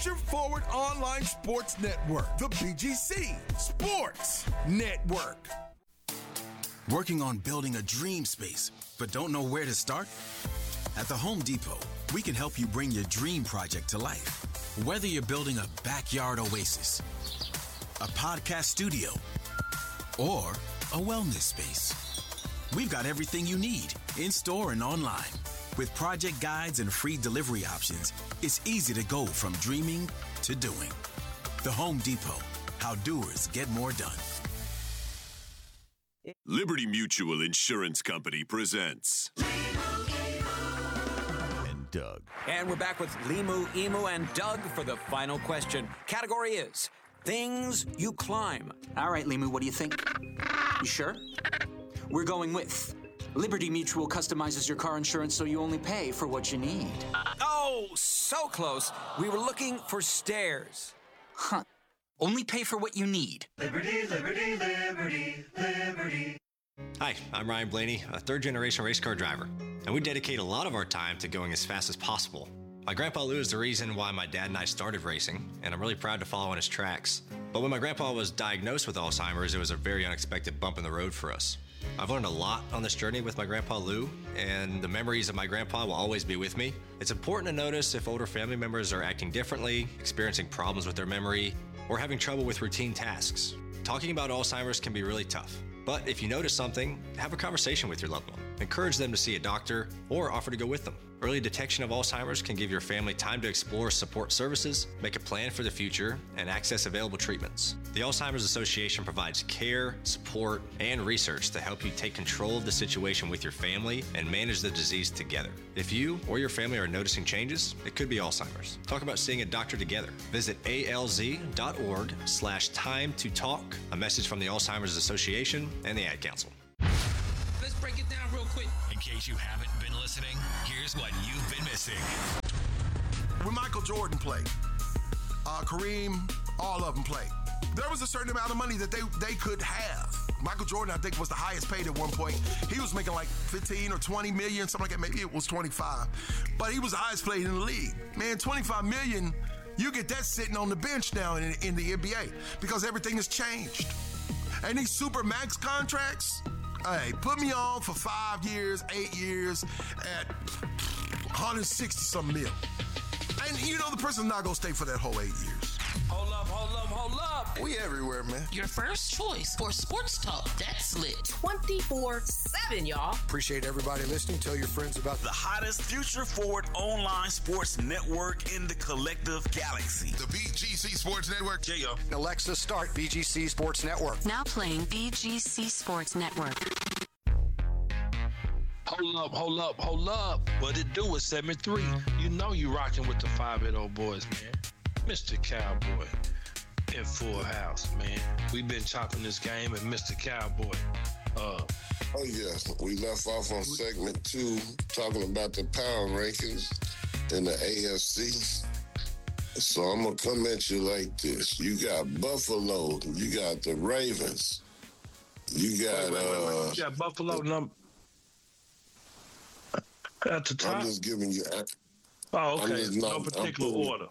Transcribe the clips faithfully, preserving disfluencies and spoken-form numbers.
Future Forward Online Sports Network, the B G C Sports Network. Working on building a dream space, but don't know where to start? At the Home Depot, we can help you bring your dream project to life. Whether you're building a backyard oasis, a podcast studio, or a wellness space, we've got everything you need in-store and online. With project guides and free delivery options, it's easy to go from dreaming to doing. The Home Depot, how doers get more done. Liberty Mutual Insurance Company presents and Doug. And we're back with Limu, Emu, and Doug for the final question. Category is things you climb. All right, Limu, what do you think? You sure? We're going with Liberty Mutual customizes your car insurance so you only pay for what you need. Oh, so close. We were looking for stairs. Huh. Only pay for what you need. Liberty, liberty, liberty, liberty. Hi, I'm Ryan Blaney, a third-generation race car driver, and we dedicate a lot of our time to going as fast as possible. My grandpa Lou is the reason why my dad and I started racing, and I'm really proud to follow in his tracks. But when my grandpa was diagnosed with Alzheimer's, it was a very unexpected bump in the road for us. I've learned a lot on this journey with my grandpa Lou, and the memories of my grandpa will always be with me. It's important to notice if older family members are acting differently, experiencing problems with their memory, or having trouble with routine tasks. Talking about Alzheimer's can be really tough. But if you notice something, have a conversation with your loved one. Encourage them to see a doctor or offer to go with them. Early detection of Alzheimer's can give your family time to explore support services, make a plan for the future, and access available treatments. The Alzheimer's Association provides care, support, and research to help you take control of the situation with your family and manage the disease together. If you or your family are noticing changes, it could be Alzheimer's. Talk about seeing a doctor together. Visit alz.org slash time to talk. A message from the Alzheimer's Association and the Ad Council. Let's break it down real quick. In case you haven't been listening, here's what you've been missing. When Michael Jordan played, uh, Kareem, all of them played, there was a certain amount of money that they, they could have. Michael Jordan, I think, was the highest paid at one point. He was making like fifteen or twenty million, something like that. Maybe it was twenty-five. But he was the highest paid in the league. Man, twenty-five million, you get that sitting on the bench now in, in the N B A because everything has changed. And these super max contracts, hey, put me on for five years, eight years at one hundred sixty some mil. And you know the person's not going to stay for that whole eight years. Hold up, hold up, hold up. We everywhere, man. Your first choice for sports talk that's lit twenty-four seven, y'all. Appreciate everybody listening. Tell your friends about the hottest Future Forward online sports network in the collective galaxy. The B G C Sports Network. J O. Alexa, start B G C Sports Network. Now playing B G C Sports Network. Hold up, hold up, hold up. What it do is seven three. You know you rocking with the five eight oh boys, man. Mister Cowboy in Full House, man. We've been chopping this game and Mister Cowboy. Uh, oh, yes. We left off on segment two talking about the power rankings in the A F C. So I'm going to come at you like this. You got Buffalo. You got the Ravens. You got... wait, wait, wait, wait. Uh, you got Buffalo number... At the top? I'm just giving you... Oh, okay. Just, no I'm, particular I'm putting, order.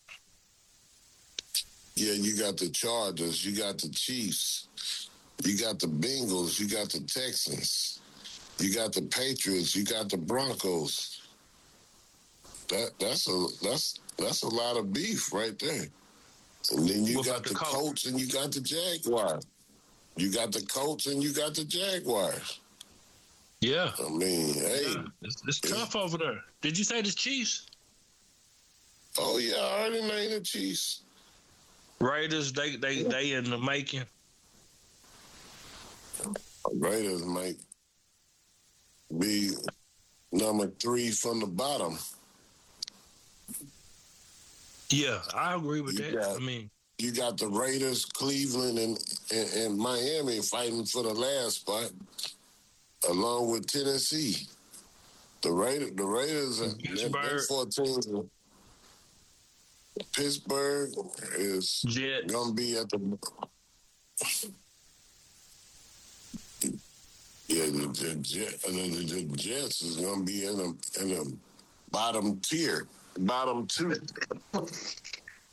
Yeah, you got the Chargers. You got the Chiefs. You got the Bengals. You got the Texans. You got the Patriots. You got the Broncos. That that's a that's that's a lot of beef right there. And then you what got the, the Colts and you got the Jaguars. You got the Colts and you got the Jaguars. Yeah. I mean, hey. Yeah. It's, it's tough over there. Did you say the Chiefs? Oh, yeah. I already named the Chiefs. Raiders, they they, they in the making. Raiders might be number three from the bottom. Yeah, I agree with you that. Got, I mean, you got the Raiders, Cleveland, and, and, and Miami fighting for the last spot, along with Tennessee. The Raiders, the Raiders, are fourteen. Pittsburgh is going to be at the yeah. The, the, the, the Jets is going to be in the in the bottom tier, bottom two.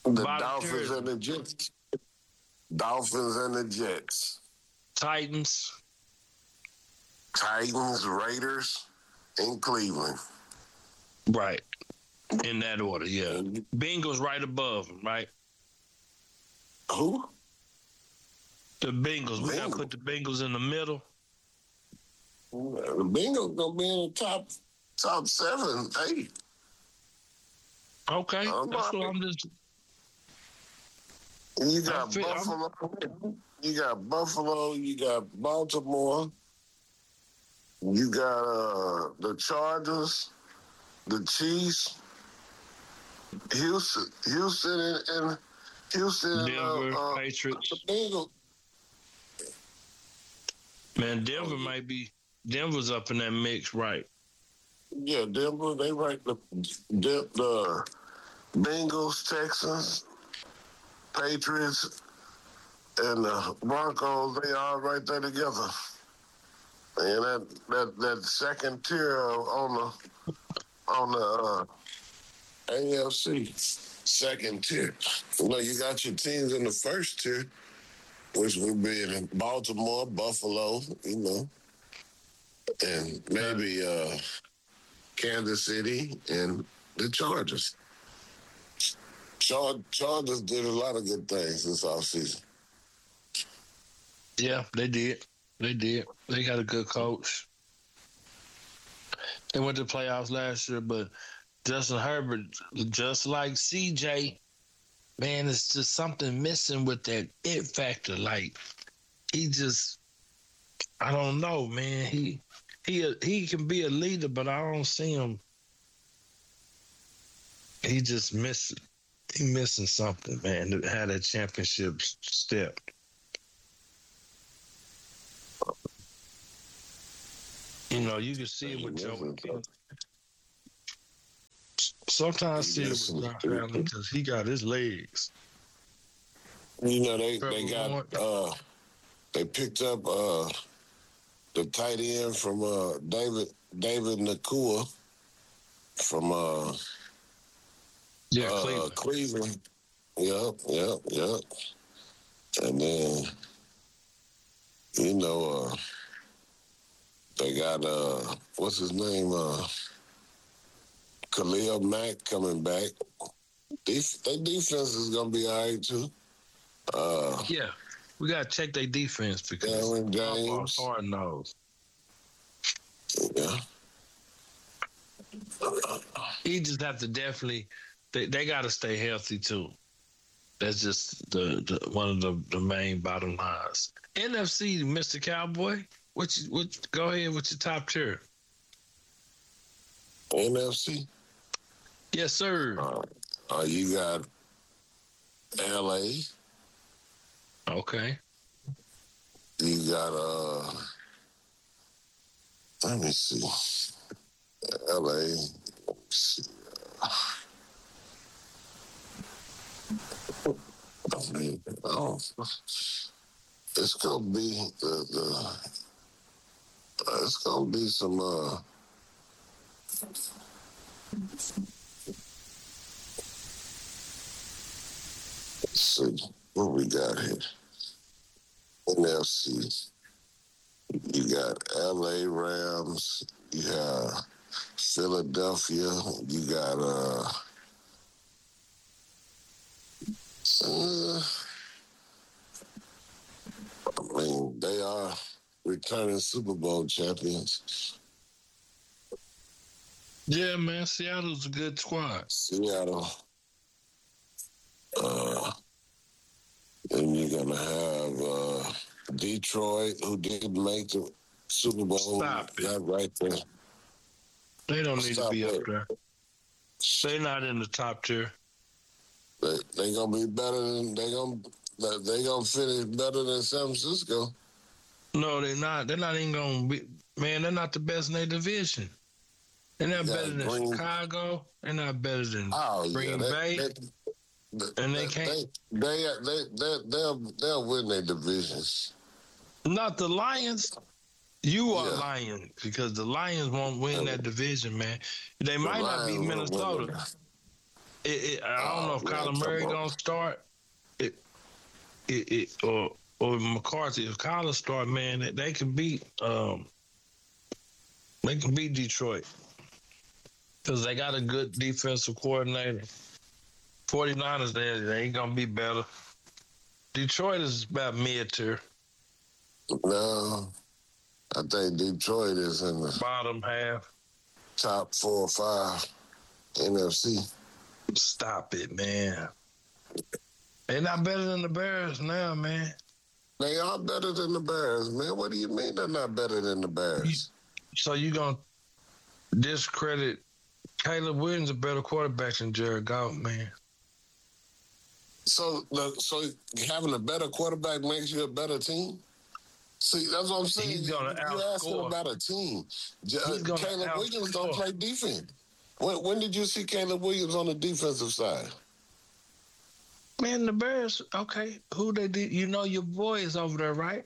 The Dolphins and the Jets. Dolphins and the Jets. Titans. Titans, Raiders, and Cleveland. Right. In that order, yeah. Bengals right above them, right? Who? The Bengals. We got to put the Bengals in the middle. The Bengals going to be in the top top seven, eight. Okay. Um, That's what I'm just... You got fit, Buffalo. I'm... You got Buffalo. You got Baltimore. You got uh, the Chargers, the Chiefs, Houston, Houston, and, and Houston, Denver, uh, uh, Patriots. The Bengals. Man, Denver might be. Denver's up in that mix, right? Yeah, Denver. They right. The, the, the Bengals, Texans, Patriots, and the Broncos. They all right there together. And that, that that second tier on the on the uh, A F C, second tier. You know, you got your teams in the first tier, which would be in Baltimore, Buffalo, you know, and maybe uh, Kansas City and the Chargers. Char- Chargers did a lot of good things this offseason. Yeah, they did. They did. They got a good coach. They went to the playoffs last year, but Justin Herbert, just like C J, man, it's just something missing with that it factor. Like, he just, I don't know, man. He he he can be a leader, but I don't see him. He just miss he missing something, man. To have that championship step. You know, you can see it with Joe. Sometimes I see it with Josh Allen because he got his legs. You know, they, they got, uh, they picked up uh, the tight end from uh, David David Nakua from uh, yeah, uh, Cleveland. Cleveland. Yep, yep, yep. And then, you know, uh, they got, uh, what's his name? Uh, Khalil Mack coming back. Def- their defense is going to be all right, too. Uh, yeah, we got to check their defense because Aaron James. Hard nose. Yeah. He just have to definitely, they, they got to stay healthy, too. That's just the, the one of the, the main bottom lines. N F C, Mister Cowboy. What you, what, go ahead with your top tier. N F C? Yes, sir. Uh, uh, you got L A. Okay. You got, uh, let me see. L A. Let me see. I mean, oh, it's going to be the, the uh, it's going to be some, uh, let's see what we got here. N F C. You got L A Rams. You have Philadelphia. You got, uh, uh I mean, they are returning Super Bowl champions. Yeah, man, Seattle's a good squad. Seattle. Uh, then you're going to have uh, Detroit, who didn't make the Super Bowl. Stop it. Got right there. They don't need Stop to be it. up there. They're not in the top tier. They they gonna be better than they gonna they gonna finish better than San Francisco. No, they're not. They're not even gonna be. Man, they're not the best in their division. They're not Yeah, better than Green- Chicago. They're not better than Oh Green yeah, Bay. they, they, and they they, can't. They they they they they'll they'll win their divisions. Not the Lions. You are Yeah. lying because the Lions won't win that division, man. They might not beat Lions won't win Minnesota. it. It, it, I don't Oh, know if man, Kyler Murray come on. gonna start. It, it, it or or McCarthy. If Kyler start, man, they, they can beat. Um, they can beat Detroit because they got a good defensive coordinator. 49ers, they, they ain't gonna be better. Detroit is about mid-tier. No, I think Detroit is in the bottom half, top four or five N F C. Stop it, man. They're not better than the Bears now, man. They are better than the Bears, man. What do you mean they're not better than the Bears? So you gonna discredit Caleb Williams, a better quarterback than Jared Goff, man? So, so having a better quarterback makes you a better team? See, that's what I'm saying. He's gonna You're asking outscore. about a team. He's Uh, gonna Caleb Williams don't outscore. play defense. When, when did you see Caleb Williams on the defensive side? Man, the Bears, okay. Who they did? You know your boy is over there, right?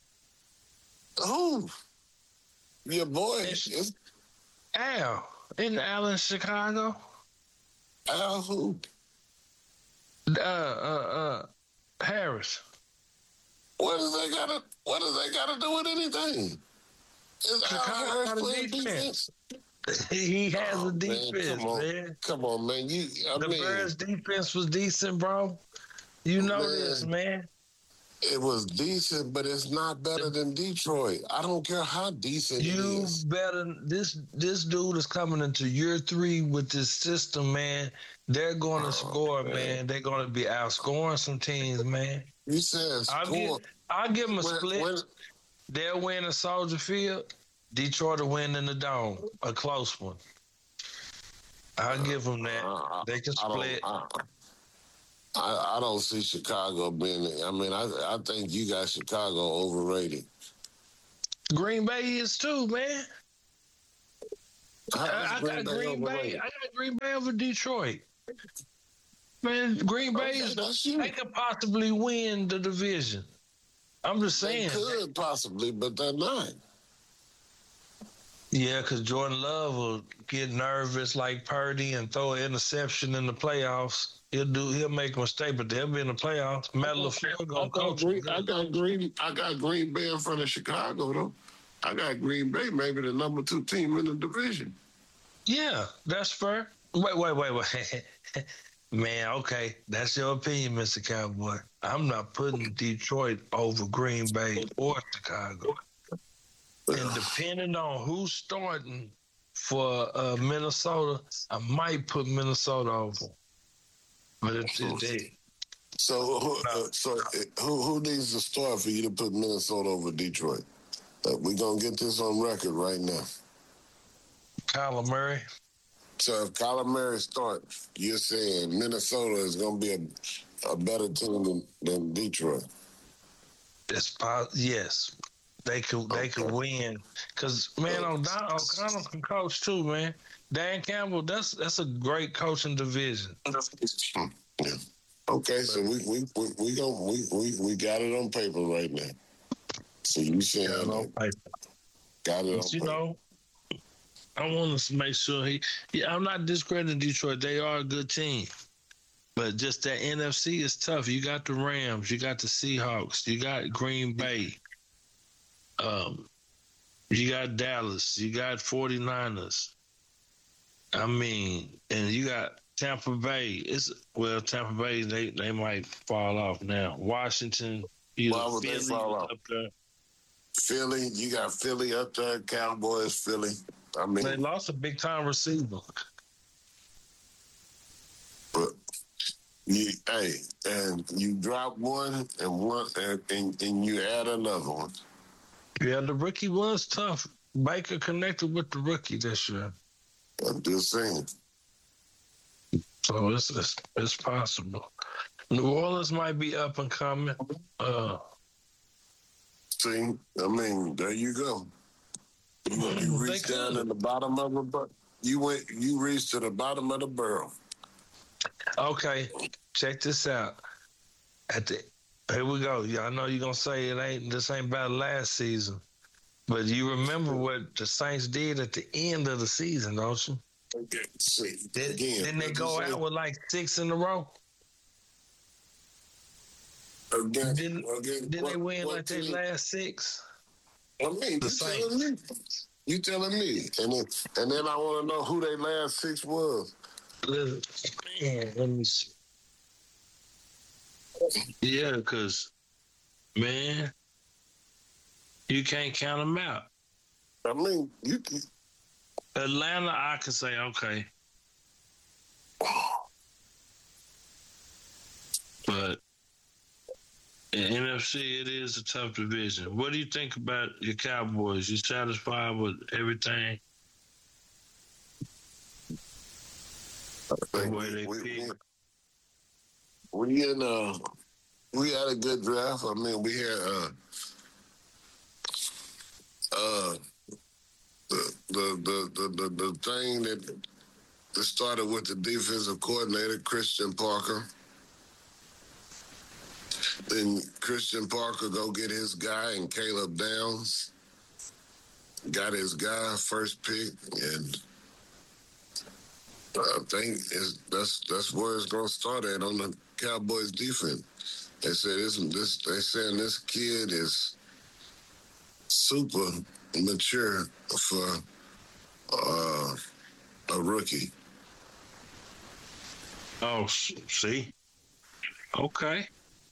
Who? Your boy is Al. Isn't Al in Chicago? Al who? Uh, uh, uh, Harris. What does they gotta? What does they gotta do with anything? Is Al Chicago Harris got a playing defense. defense? He has Oh, a defense, man, come on. man. Come on, man. You, I The mean, Bears' defense was decent, bro. You know Man. this, man. it was decent, but it's not better than Detroit. I don't care how decent it You is. better this this dude is coming into year three with this system, man. They're going to score, man. man. They're going to be outscoring some teams, man. You said I'll score. give, I'll give them a When- split. when- They'll win at Soldier Field. Detroit will win in the Dome, a close one. I'll give them that. Uh, They can I don't- split. I, I, I don't see Chicago being. I mean, I I think you got Chicago overrated. Green Bay is too, man. How is I, I Green got Bay Green Bay. overrated? I got Green Bay over Detroit. Man, Green Bay Okay, is that's you. they could possibly win the division. I'm just They saying. could possibly, but they're not. Yeah, because Jordan Love will get nervous like Purdy and throw an interception in the playoffs. He'll do. He'll make a mistake, but they'll be in the playoffs. Matt LaFleur I gonna got, coach. Green, I got Green. I got Green Bay in front of Chicago, though. I got Green Bay, maybe the number two team in the division. Yeah, that's fair. Wait, wait, wait, wait. Man, okay, that's your opinion, Mister Cowboy. I'm not putting Detroit over Green Bay or Chicago. And depending on who's starting for uh, Minnesota, I might put Minnesota over. But it's it, they, So, who, uh, so uh, who who needs to start for you to put Minnesota over Detroit? Uh, we're gonna get this on record right now. Kyler Murray. So if Kyler Murray starts, you're saying Minnesota is gonna be a, a better team than, than Detroit. It's pos- yes, they could they could win because man, O'Donnell, O'Connell can coach too, man. Dan Campbell, that's that's a great coaching division. Yeah. Okay, so we we we we go we, we we got it on paper right now. So you saying Got it on paper. got it on But you paper. know, I want to make sure he. Yeah, I'm not discrediting Detroit. They are a good team, but just that N F C is tough. You got the Rams, you got the Seahawks, you got Green Bay, um, you got Dallas, you got 49ers. I mean, and you got Tampa Bay. It's well, Tampa Bay they, they might fall off now. Washington, you Why would they Philly fall off? up there. Philly, you got Philly up there, Cowboys, Philly. I mean, They lost a big time receiver. but you, hey, and you drop one and one, and, and, and you add another one. Yeah, the rookie was tough. Baker connected with the rookie this year. I'm just saying. So it's it's, it's possible. New Orleans might be up and coming. Uh, See, I mean, there you go. You, you reached down in the bottom of the bu- you went you reached to the bottom of the barrel. okay, check this out. At the here we go. Yeah, I know you're gonna say it ain't this ain't about last season, but you remember what the Saints did at the end of the season, don't you? Okay, see. Did, Again, didn't they what go you say? out with like six in a row? Again, Didn't, again, didn't what, they win what like their team? last six? I mean, The you Saints. telling me? You telling me? And then, and then I want to know who their last six was. Man, let me see. Yeah, because, man, you can't count them out. I mean, you can. Atlanta, I can say, okay. But in N F C, it is a tough division. What do you think about your Cowboys? You satisfied with everything? The way they we, we, pick? we in uh, we had a good draft. I mean, we had uh, uh, the the the the, the, the thing that, that started with the defensive coordinator, Christian Parker. Then Christian Parker go get his guy and Caleb Downs. Got his guy first pick, and I think it's, that's that's where it's gonna start at on the Cowboys defense. They said this this they saying this kid is super mature for uh, a rookie. Oh, see, okay.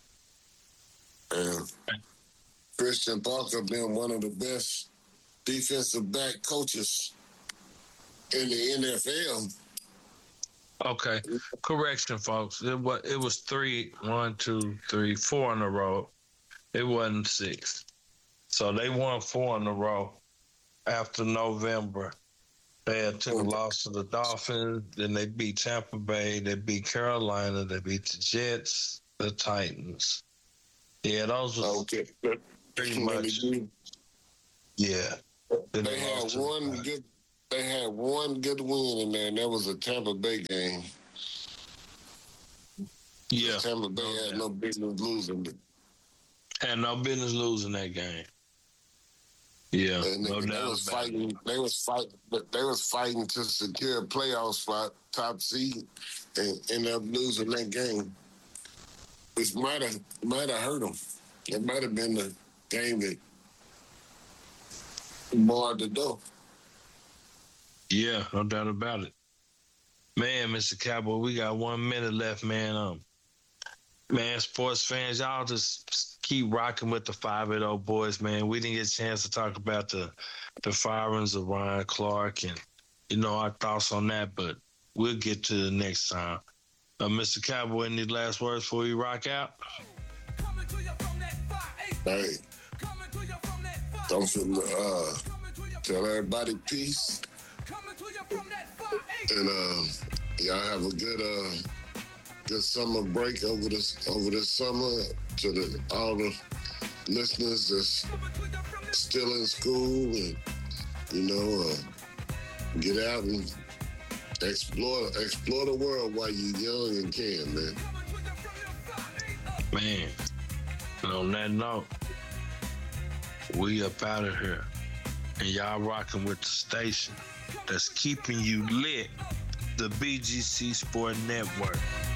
And Christian Parker been one of the best defensive back coaches in the N F L. Okay, correction, folks. It was it was three, one, two, three, four in a row. It wasn't six. So they won four in a row after November. They had took a loss to the Dolphins. Then they beat Tampa Bay. They beat Carolina. They beat the Jets, the Titans. Yeah, those was okay. pretty much. Yeah. Then They had one the good. They had one good win in there, and that was a Tampa Bay game. Yeah. Tampa Bay had yeah. no business losing. Had no business losing that game. Yeah, and no they, doubt they was about fighting. it. They was fighting. They was fighting to secure a playoff spot, top seed, and ended up losing that game, which might have might have hurt them. It might have been the game that barred the door. Yeah, no doubt about it. Man, Mister Cowboy, we got one minute left, man. Um, man, sports fans, y'all just keep rocking with the five and oh boys, man. We didn't get a chance to talk about the the firings of Ryan Clark and, you know, our thoughts on that, but we'll get to the next time. Uh, Mister Cowboy, any last words before you rock out? Hey, don't feel, uh, tell everybody peace. And uh, y'all have a good uh, good summer break over this over this summer. To the, all the listeners that's still in school, and you know, uh, get out and explore explore the world while you're young and can, man. Man, and on that note, we up out of here, and y'all rocking with the station that's keeping you lit, the B G C Sport Network.